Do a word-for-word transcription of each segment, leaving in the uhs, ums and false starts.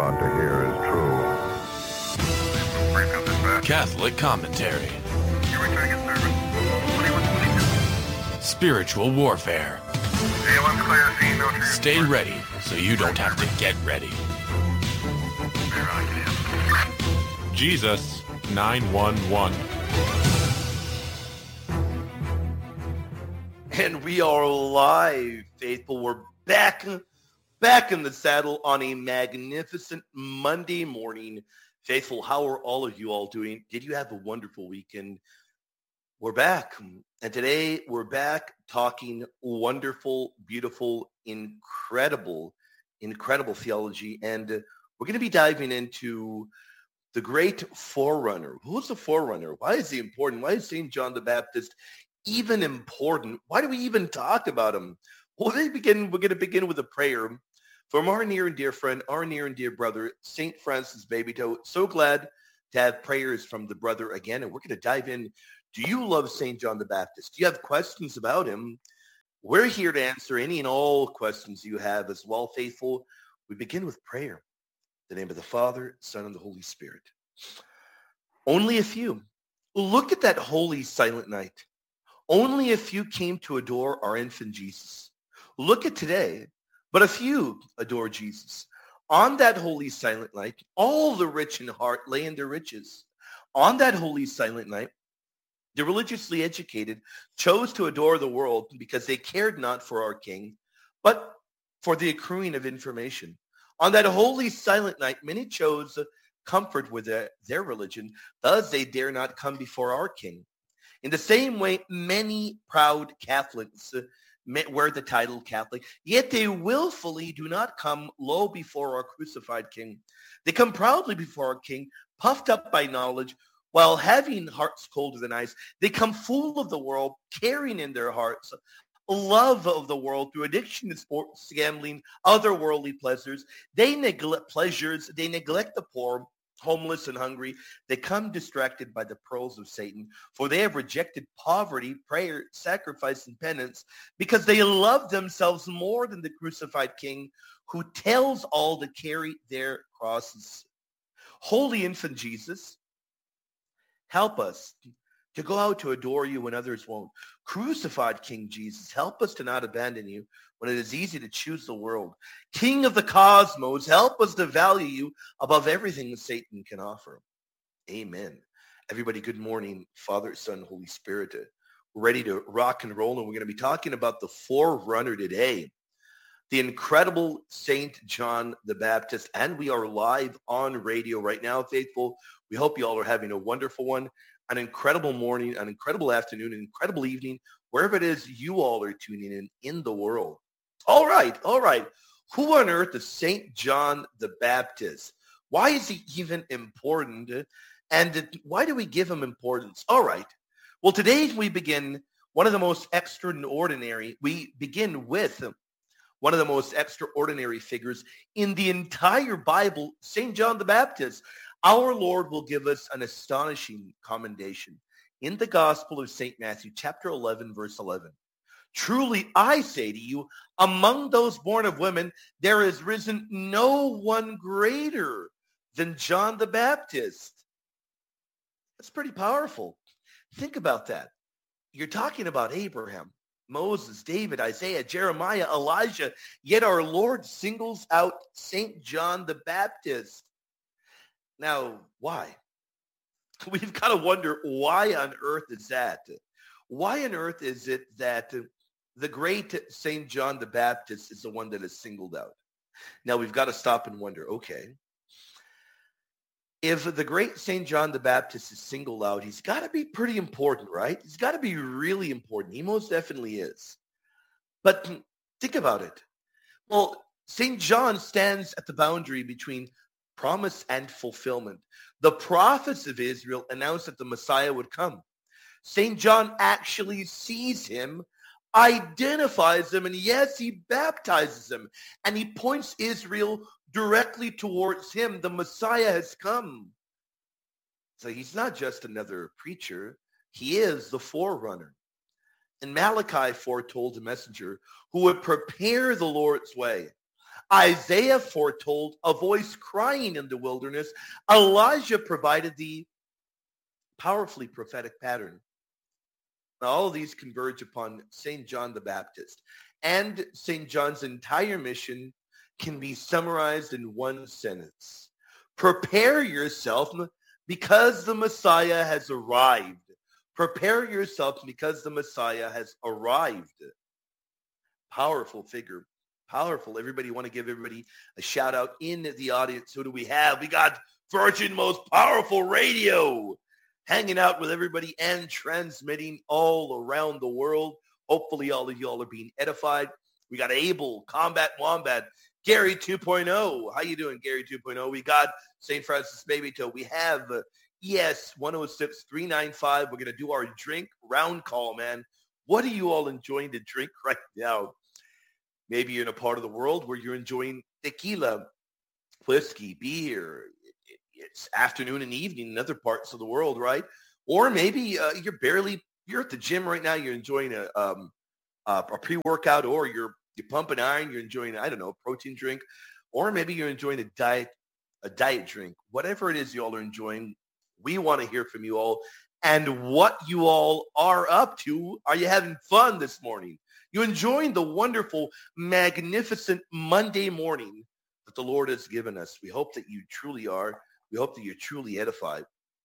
about to hear is true. Catholic commentary. Spiritual warfare. Stay ready so you don't have to get ready. Jesus nine one one. And we are live, faithful. We're back, back in the saddle on a magnificent Monday morning. Faithful, how are all of you all doing? Did you have a wonderful weekend? We're back. And today we're back talking wonderful, beautiful, incredible, incredible theology. And we're going to be diving into the great forerunner. Who's the forerunner? Why is he important? Why is Saint John the Baptist even important? Why do we even talk about him? Well, they begin, we're going to begin with a prayer from our near and dear friend, our near and dear brother, Saint Francis Babytoe. So glad to have prayers from the brother again. And we're going to dive in. Do you love Saint John the Baptist? Do you have questions about him? We're here to answer any and all questions you have as well, faithful. We begin with prayer. In the name of the Father, Son, and the Holy Spirit. Only a few. Look at that holy silent night. Only a few came to adore our infant Jesus. Look at today, but a few adore Jesus. On that holy silent night, all the rich in heart lay in their riches. On that holy silent night, the religiously educated chose to adore the world because they cared not for our King, but for the accruing of information. On that holy silent night, many chose comfort with their, their religion. Thus, they dare not come before our King. In the same way, many proud Catholics wear the title Catholic, yet they willfully do not come low before our crucified King. They come proudly before our King, puffed up by knowledge, while having hearts colder than ice. They come full of the world, carrying in their hearts love of the world through addiction to sports, gambling, other worldly pleasures. They neglect pleasures. They neglect the poor, homeless, and hungry. They come distracted by the pearls of Satan, for they have rejected poverty, prayer, sacrifice, and penance, because they love themselves more than the crucified King, who tells all to carry their crosses. Holy infant Jesus, help us to go out to adore you when others won't. Crucified King Jesus, help us to not abandon you when it is easy to choose the world. King of the cosmos, help us to value you above everything that Satan can offer. Amen. Everybody, good morning. Father, Son, Holy Spirit. We're ready to rock and roll, and we're going to be talking about the forerunner today, the incredible Saint John the Baptist. And we are live on radio right now, faithful. We hope you all are having a wonderful one, an incredible morning, an incredible afternoon, an incredible evening, wherever it is you all are tuning in in the world. All right, all right. Who on earth is Saint John the Baptist? Why is he even important? And why do we give him importance? All right. Well, today we begin one of the most extraordinary. We begin with one of the most extraordinary figures in the entire Bible, Saint John the Baptist. Our Lord will give us an astonishing commendation in the Gospel of Saint Matthew, chapter eleven, verse eleven. Truly, I say to you, among those born of women, there has risen no one greater than John the Baptist. That's pretty powerful. Think about that. You're talking about Abraham, Moses, David, Isaiah, Jeremiah, Elijah, yet our Lord singles out Saint John the Baptist. Now, why? We've got to wonder, why on earth is that? Why on earth is it that the great Saint John the Baptist is the one that is singled out? Now, we've got to stop and wonder, okay, if the great Saint John the Baptist is singled out, he's got to be pretty important, right? He's got to be really important. He most definitely is. But think about it. Well, Saint John stands at the boundary between promise and fulfillment. The prophets of Israel announced that the Messiah would come. Saint John actually sees him, identifies him, and yes, he baptizes him. And he points Israel directly towards him. The Messiah has come. So he's not just another preacher. He is the forerunner. And Malachi foretold the messenger who would prepare the Lord's way. Isaiah foretold a voice crying in the wilderness. Elijah provided the powerfully prophetic pattern. Now, all of these converge upon Saint John the Baptist. And Saint John's entire mission can be summarized in one sentence. Prepare yourself because the Messiah has arrived. Prepare yourself because the Messiah has arrived. Powerful figure. Powerful. Everybody want to give everybody a shout out in the audience. Who do we have? We got Virgin Most Powerful Radio hanging out with everybody and transmitting all around the world. Hopefully all of y'all are being edified. We got Abel, Combat Wombat, Gary two point oh. How you doing, Gary two point oh? We got Saint Francis Babytoe. We have uh, E S one oh six three nine five. We're going to do our drink round call, man. What are you all enjoying to drink right now? Maybe you're in a part of the world where you're enjoying tequila, whiskey, beer. It's afternoon and evening in other parts of the world, right? Or maybe uh, you're barely, you're at the gym right now. You're enjoying a, um, a pre-workout, or you're, you're pumping iron. You're enjoying, I don't know, a protein drink. Or maybe you're enjoying a diet, a diet drink. Whatever it is you all are enjoying, we want to hear from you all and what you all are up to. Are you having fun this morning? You enjoying the wonderful, magnificent Monday morning that the Lord has given us? We hope that you truly are. We hope that you're truly edified.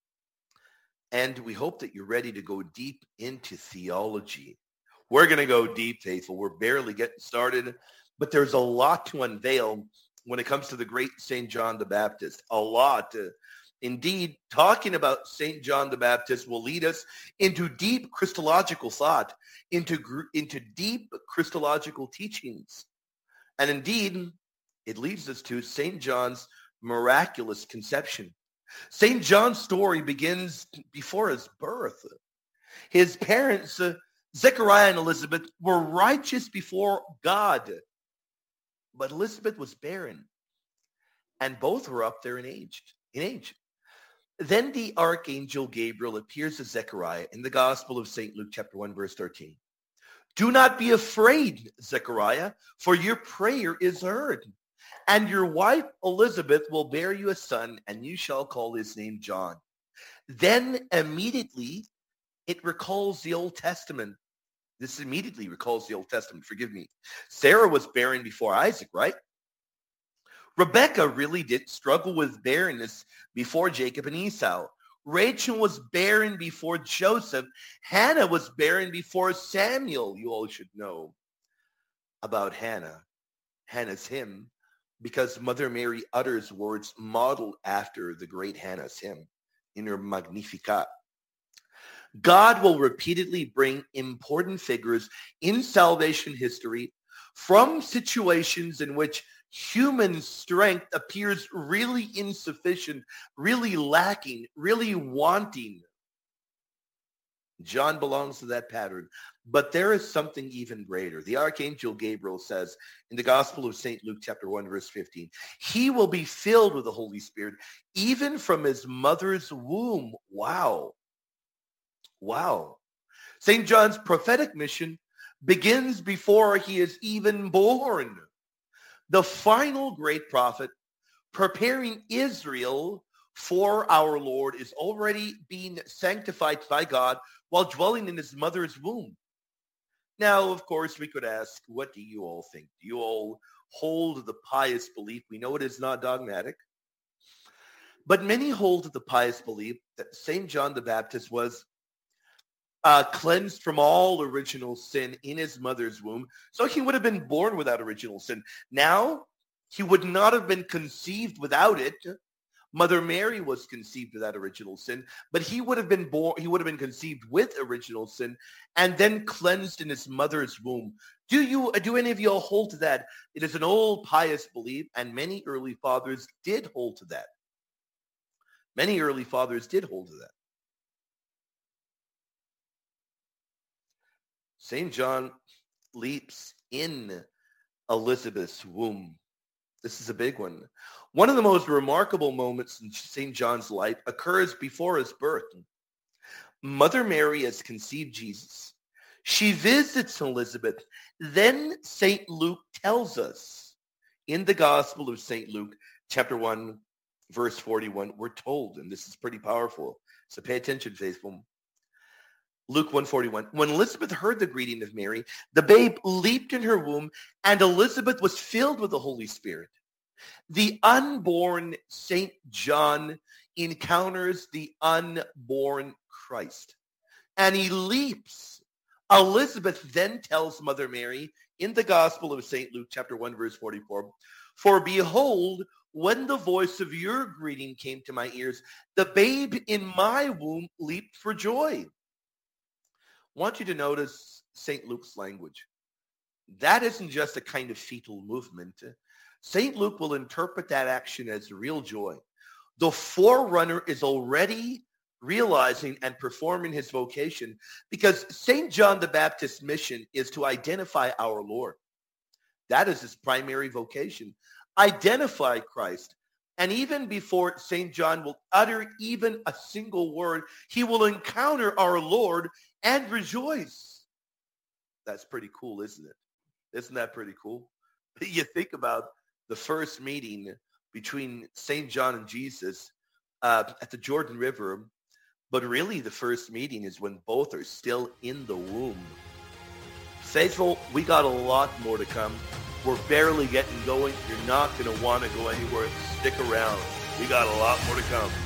And we hope that you're ready to go deep into theology. We're going to go deep, faithful. We're barely getting started, but there's a lot to unveil when it comes to the great Saint John the Baptist. A lot. Indeed, talking about Saint John the Baptist will lead us into deep Christological thought, into, into deep Christological teachings. And indeed, it leads us to Saint John's miraculous conception. Saint John's story begins before his birth. His parents, uh, Zechariah and Elizabeth, were righteous before God, but Elizabeth was barren, and both were up there in age. In age. Then the archangel Gabriel appears to Zechariah in the Gospel of Saint Luke, chapter one, verse thirteen. Do not be afraid, Zechariah, for your prayer is heard. And your wife Elizabeth will bear you a son, and you shall call his name John. Then immediately it recalls the Old Testament. This immediately recalls the Old Testament. Forgive me. Sarah was barren before Isaac, right? Rebecca really did struggle with barrenness before Jacob and Esau. Rachel was barren before Joseph. Hannah was barren before Samuel. You all should know about Hannah, Hannah's hymn, because Mother Mary utters words modeled after the great Hannah's hymn in her Magnificat. God will repeatedly bring important figures in salvation history from situations in which human strength appears really insufficient, really lacking, really wanting. John belongs to that pattern. But there is something even greater. The archangel Gabriel says in the Gospel of Saint Luke, chapter one, verse fifteen, he will be filled with the Holy Spirit, even from his mother's womb. Wow. Wow. Saint John's prophetic mission begins before he is even born. The final great prophet preparing Israel for our Lord is already being sanctified by God while dwelling in his mother's womb. Now, of course, we could ask, what do you all think? Do you all hold the pious belief? We know it is not dogmatic, but many hold the pious belief that Saint John the Baptist was Uh, cleansed from all original sin in his mother's womb. So he would have been born without original sin. Now, he would not have been conceived without it. Mother Mary was conceived without original sin, but he would have been born, he would have been conceived with original sin and then cleansed in his mother's womb. Do you, do any of you all hold to that? It is an old pious belief, and many early fathers did hold to that. Many early fathers did hold to that. Saint John leaps in Elizabeth's womb. This is a big one. One of the most remarkable moments in Saint John's life occurs before his birth. Mother Mary has conceived Jesus. She visits Elizabeth. Then Saint Luke tells us In the Gospel of Saint Luke, chapter one, verse forty-one, we're told, and this is pretty powerful, so pay attention, faithful. Luke one forty-one, when Elizabeth heard the greeting of Mary, the babe leaped in her womb, and Elizabeth was filled with the Holy Spirit. The unborn Saint John encounters the unborn Christ, and he leaps. Elizabeth then tells Mother Mary in the Gospel of Saint Luke, chapter one, verse forty-four, for behold, when the voice of your greeting came to my ears, the babe in my womb leaped for joy. I want you to notice Saint Luke's language. That isn't just a kind of fetal movement. Saint Luke will interpret that action as real joy. The forerunner is already realizing and performing his vocation because Saint John the Baptist's mission is to identify our Lord. That is his primary vocation. Identify Christ. And even before Saint John will utter even a single word, he will encounter our Lord and rejoice. That's pretty cool, isn't it? Isn't that pretty cool? You think about the first meeting between Saint John and Jesus uh, at the Jordan River, but really the first meeting is when both are still in the womb. Faithful, we got a lot more to come. We're barely getting going. You're not going to want to go anywhere. Stick around. We got a lot more to come.